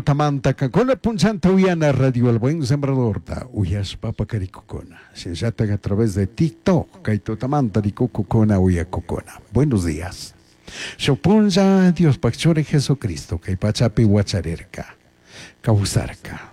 Tamanta kakona punchanta uyana Radio El Buen Sembrador ta uyas papa caricocona. Sensata a través de TikTok kaito tamanta di cocona uya cocona. Buenos días. Sopunza Dios pachore Jesucristo kay pachapi huacharerka. Causarca.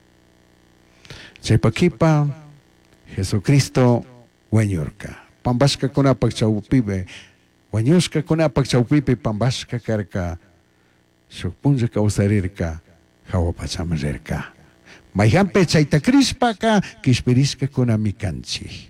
Chepaquipa Jesucristo huañorca. Pambasca con apachaupibe. Huañosca con apachaupibe pambasca carca. Sopunza causarerka. Hawapachamrerka. Mayhampe chaita crispaka, kispirisca con amicanchi.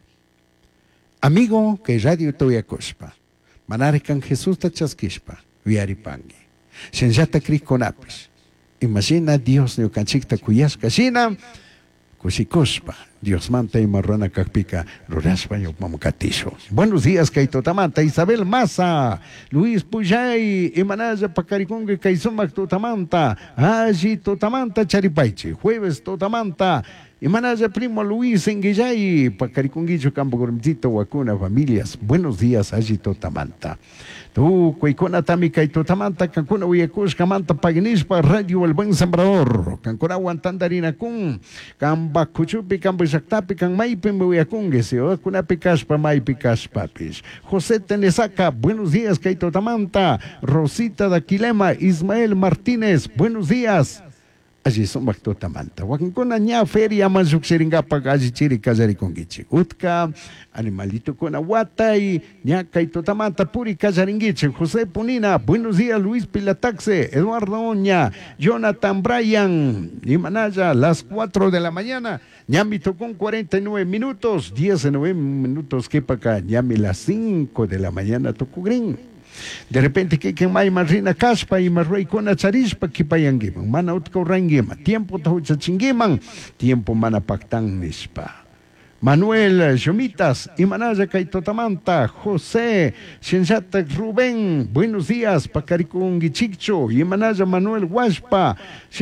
Amigo que radio toya cospa. Manarican Jesús tachasquispa, viaripangi. Sensata cris con apis. Imagina Dios ne canchicta cuyasca sina, cospa. Dios manta y marrana capica, ruraspa y mamacatizo. Buenos días, Caito Tamanta, Isabel Maza, Luis Pujay, Imanaya Pacaricungue, Caizumac Totamanta, Aji Totamanta Charipaichi, Jueves Totamanta, Imanaya Primo Luis Enguillay, Pacaricunguillo Campo Gormtito, Huacuna, familias. Buenos días, Aji Totamanta. Tu, Cuicona Tamika y Totamanta, Cancuna Huiacus, Camanta Paganispa, Radio El Buen Sembrador, Cancuna Guantandarina Kun, Camba Cuchupi, Campo Isactapi, Can Maipin Huiacungue, Seo, Cunapi Caspa, Maipi Caspapis. José Tenesaca, buenos días, Caito Tamanta, Rosita de Aquilema, Ismael Martínez, buenos días. Allí son Bacto Tamanta. Huacancona ña feria manzuk seringapa gaji chiri kazari congichi. Utka, animalito con aguata y ña Caito Tamanta puri kazaringichi. José Punina, buenos días Luis Pilataxe, Eduardo Oña, Jonathan Bryan, Imanaya, las 4 de la mañana. Ñami tocó 49 minutos, 19 minutos que para acá. Ñami las 5 de la mañana tocó green. De repente que may marrina caspa y marroi con acharispa que payangiman mana utko rangima tiempo tahucha chingiman tiempo mana pactan nispa Manuel Yomitas Imanaya Caito Tamanta José Sensata Rubén buenos días Pacaricungi Chicho Imanaya Manuel Huaspa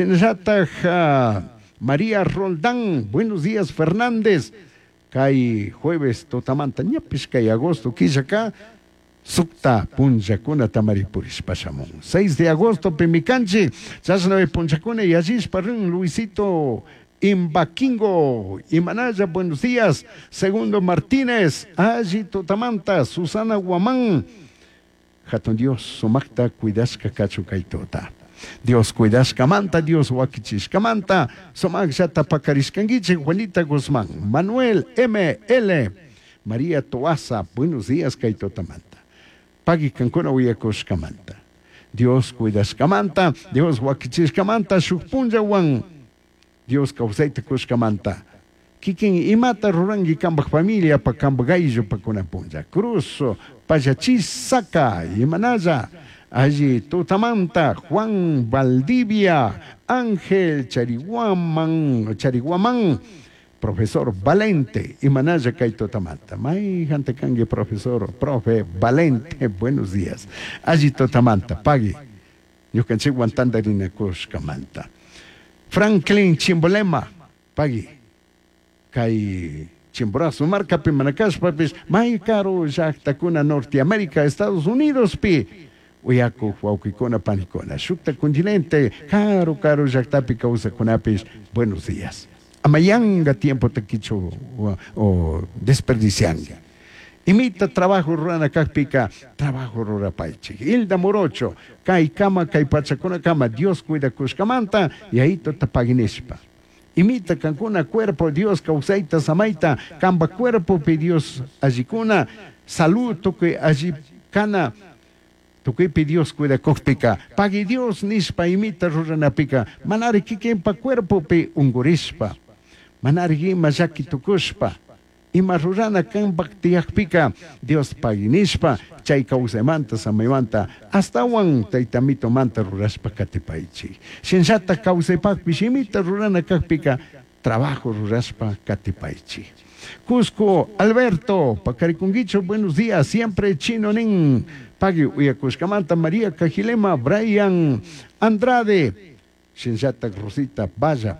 Sensata María Roldán buenos días Fernández Cai jueves Totamanta ñapis cai agosto quizá acá Sukta Punchacuna Tamaripuris Pasamón. 6 de agosto, Pimicanchi, Sasnave Punchacuna y Aziz Parrín, Luisito Imbaquingo, Imanaya, buenos días. Segundo Martínez, Aji Totamanta, Susana Guamán. Jatón Dios, Sumakta, Cuidasca Cacho Caitota. Dios Cuidasca Manta, Dios Huaquichis Camanta, Somak Yata Pacariscanguiche, Juanita Guzmán, Manuel M.L. María Toaza, buenos días, Caito Tamanta. Pagi Cancuna Huiyacos Camanta. Dios cuidas Camanta, Dios Huaquichis Camanta, Shukpunja Wan, Dios Causaita Cos Camanta. Kikin Imata Rurangi Camba Familia, pa Cambagaillo, pa Cunapunja. Cruz, Payachis Saca, Imanaya, allí Totamanta, Juan Valdivia, Ángel Chariguamán. Profesor Valente, Imanaya Caito Tamanta. May Jantecangue, profesor, profe Valente, buenos días. Allí Totamanta, Pagui. Yo canché Guantandarina Coscamanta. Franklin Chimbolema, Pagui. Cai Chimborazo, marca Pimanacas, papis. May caro, Jactacuna, Norteamérica, Estados Unidos, pi. Uyaku, Huauquicona, Panicona. Shukta continente, caro, Jactapi, causa Conapis. Buenos días. Amayanga tiempo te quicho o desperdicianga. Imita trabajo rurana capica, trabajo rurapaichi. Hilda Morocho, kai cama, kai pachacona cama, Dios cuida cuscamanta y ahí tota paginespa. Imita cancuna cuerpo, Dios causaita samaita, camba cuerpo, pe Dios ajicuna, salud toque ajicana. Tuquipi Dios cuida cospica, pague Dios nispa imita ruranapica, manari kikempa cuerpo pe ungurispa. Manargi mazaki tukuspa. Ima rurana kan baktiakpika. Dios paginispa. Chay causemanta samayanta. Hasta wan taitamito manta ruraspa katipaichi. Sensata causepak pishimita rurana kakpika. Trabajo ruraspa katipaichi. Cusco, Alberto, Pacaricunguicho, buenos días. Siempre chino nin. Pagi Uyacuscamanta, María Cajilema, Brian Andrade. Sensata Rosita, vaya.